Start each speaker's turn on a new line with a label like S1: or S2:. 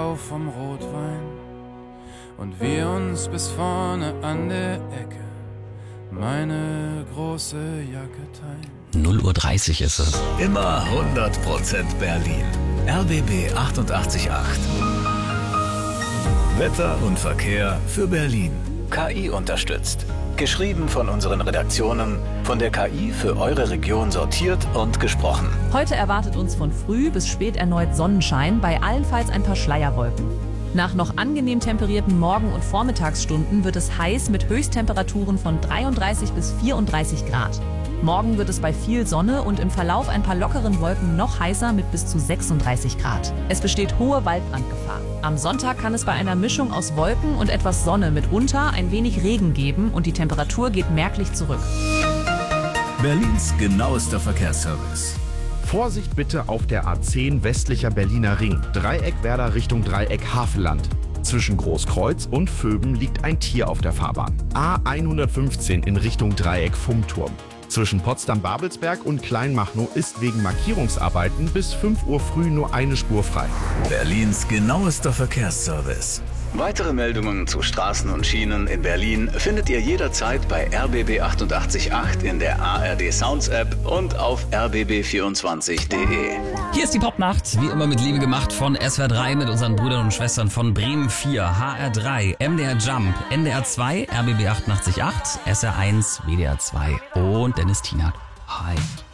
S1: Blau vom Rotwein und wir uns bis vorne an der Ecke meine große Jacke teilen.
S2: 0:30 Uhr ist es.
S3: Immer 100% Berlin. RBB 88.8. Wetter und Verkehr für Berlin. KI unterstützt. Geschrieben von unseren Redaktionen, von der KI für eure Region sortiert und gesprochen.
S4: Heute erwartet uns von früh bis spät erneut Sonnenschein, bei allenfalls ein paar Schleierwolken. Nach noch angenehm temperierten Morgen- und Vormittagsstunden wird es heiß mit Höchsttemperaturen von 33 bis 34 Grad. Morgen wird es bei viel Sonne und im Verlauf ein paar lockeren Wolken noch heißer mit bis zu 36 Grad. Es besteht hohe Waldbrandgefahr. Am Sonntag kann es bei einer Mischung aus Wolken und etwas Sonne mitunter ein wenig Regen geben und die Temperatur geht merklich zurück.
S3: Berlins genauester Verkehrsservice.
S5: Vorsicht bitte auf der A10 westlicher Berliner Ring. Dreieck Werder Richtung Dreieck Havelland. Zwischen Großkreuz und Vöben liegt ein Tier auf der Fahrbahn. A115 in Richtung Dreieck Fummturm. Zwischen Potsdam-Babelsberg und Kleinmachnow ist wegen Markierungsarbeiten bis 5 Uhr früh nur eine Spur frei.
S3: Berlins genauester Verkehrsservice. Weitere Meldungen zu Straßen und Schienen in Berlin findet ihr jederzeit bei RBB 88.8 in der ARD Sounds App und auf rbb24.de.
S2: Hier ist die Popnacht, wie immer mit Liebe gemacht von SWR 3 mit unseren Brüdern und Schwestern von Bremen 4, HR 3, MDR Jump, NDR 2, RBB 88.8, SR 1, WDR 2 und Dennis Tienert. Hi.